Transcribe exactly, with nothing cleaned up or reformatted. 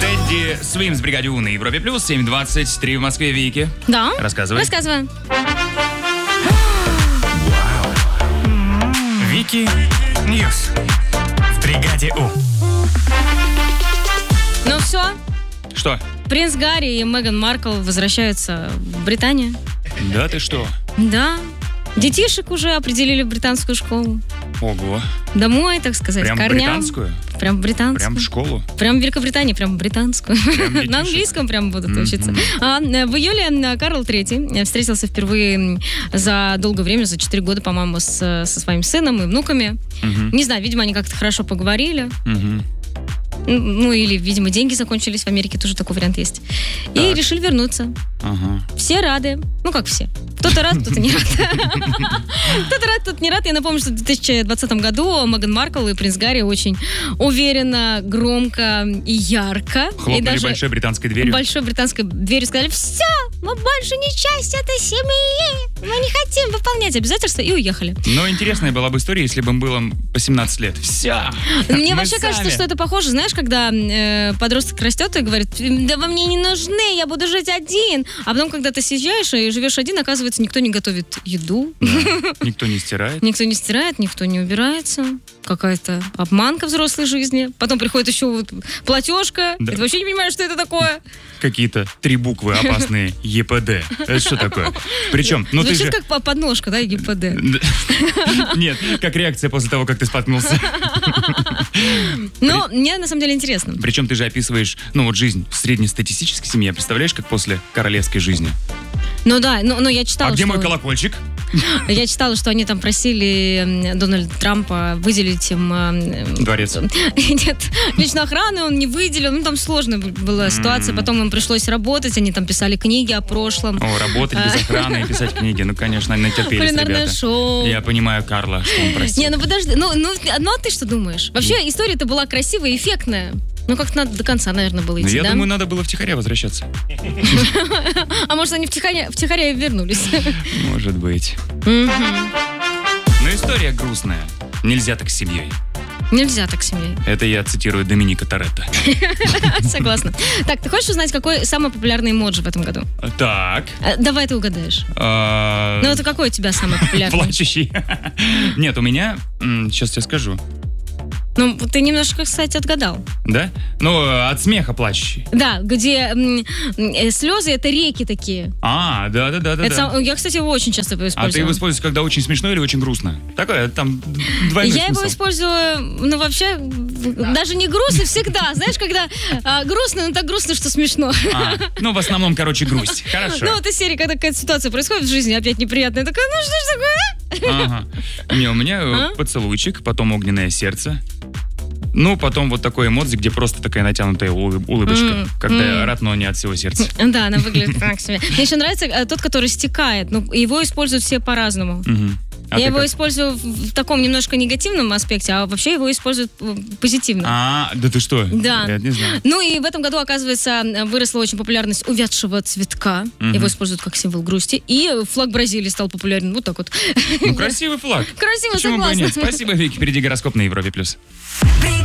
Тедди Свимс в бригаде У на Европе Плюс. семь двадцать три в Москве. Вики. Да. Рассказывай. Рассказываю. Вики Ньюс в бригаде У. Ну все, Что? принц Гарри и Меган Маркл возвращаются в Британию. Да ты что? Да. Детишек уже определили в британскую школу. Ого. Домой, так сказать, Прям в корням. британскую? Прям в британскую. Прям в школу? Прям в Великобритании, прям в британскую. детишек. На английском прям будут Мгм. учиться. А, э, в июле Карл Третий встретился впервые за долгое время, за четыре года, по-моему, с- со своим сыном и внуками. Мгм. Не знаю, видимо, они как-то хорошо поговорили. Мгм. Ну, или, видимо, деньги закончились. В Америке тоже такой вариант есть. И Так. решили вернуться. Ага. Все рады. Ну, как все. Кто-то рад, кто-то не рад. Кто-то рад, кто-то не рад. Я напомню, что в две тысячи двадцатом году Меган Маркл и принц Гарри очень уверенно, громко и ярко. и Хлопнули даже большой британской дверью. большой британской дверью сказали: все, мы больше не часть этой семьи. Мы не хотим выполнять обязательства, и уехали. Но интересная была бы история, если бы им было по семнадцать лет. Все. Мне Мы вообще кажется, сами. что это похоже, знаешь, когда э, подросток растет и говорит: да вы мне не нужны, я буду жить один. А потом, когда ты съезжаешь и живешь один, оказывается, никто не готовит еду, Да. Никто не стирает. никто не стирает, никто не убирается. Какая-то обманка взрослой жизни. Потом приходит еще вот платежка. Да. И ты вообще не понимаешь, что это такое. Какие-то три буквы опасные. Е П Д. Это что такое? Причем, ну ты Звучит же... как по- подножка, да, Г П Д. Нет, как реакция после того, как ты споткнулся. Но мне на самом деле интересно. Причем ты же описываешь, ну вот жизнь в среднестатистической семье. Представляешь, как после королевской жизни? Ну да, ну, ну я читала, А где что... мой колокольчик? Я читала, что они там просили м, Дональда Трампа выделить им... м, Дворец. Нет, личную охрану он не выделил. Ну, там сложная б- была ситуация. Потом им пришлось работать. Они там писали книги о прошлом. О, работать без охраны и писать книги. Ну, конечно, натерпелись Кулинарное ребята. шоу. Я понимаю Карла, что он просил. Не, ну подожди. Ну, ну, ну а ты что думаешь? Вообще история-то была красивая и эффектная. Ну, как-то надо до конца, наверное, было Ну, идти, я да? думаю, надо было втихаря возвращаться. А может, они втихаря, втихаря и вернулись? Может быть. Мгм. Но история грустная. Нельзя так с семьей. Нельзя так с семьей. Это я цитирую Доминика Торетто. Согласна. Так, ты хочешь узнать, какой самый популярный эмоджи в этом году? Так. Э, Давай ты угадаешь. а, Ну, это какой у тебя самый популярный? Плачущий. Нет, у меня... Сейчас я скажу. Ну, ты немножко, кстати, отгадал. Да? Ну, э, от смеха плачущий. Да, где м, э, слезы — это реки такие. А, да-да-да-да. Это сам- Я, кстати, его очень часто его А ты использую. его используешь, когда очень смешно или очень грустно? Такое, там, двойной Я его смысл. использую, ну, вообще, даже не грустно всегда. Знаешь, когда а, грустно, но так грустно, что смешно. А, ну, в основном, короче, грусть. Хорошо. Ну, вот из серии, когда какая-то ситуация происходит в жизни, опять неприятная, такая: ну, что ж такое? Ага. Не, у меня э, А? поцелуйчик, потом огненное сердце. Ну, потом вот такой эмодзи, где просто такая натянутая улы- улыбочка, М, когда м. рад, но не от всего сердца. Да, она выглядит так себе. Мне еще нравится э, тот, который стекает. Ну, его используют все по-разному. Мгм. А Я ты его как? использую в в таком немножко негативном аспекте, а вообще его используют э, позитивно. А, да ты что? Да. Я не знаю. Ну и в этом году, оказывается, выросла очень популярность увядшего цветка. Мгм. Его используют как символ грусти. И флаг Бразилии стал популярен. Вот так вот. Ну, красивый флаг. Красиво, Почему бы и согласна. нет? Спасибо, Вики. Впереди гороскоп на Европе+. плюс.